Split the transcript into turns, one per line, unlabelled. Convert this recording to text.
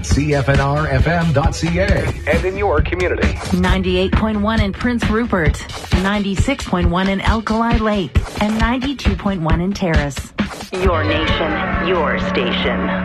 cfnrfm.ca and in your community.
98.1 in Prince Rupert, 96.1 in Alkali Lake, and 92.1 in Terrace. Your nation, your station.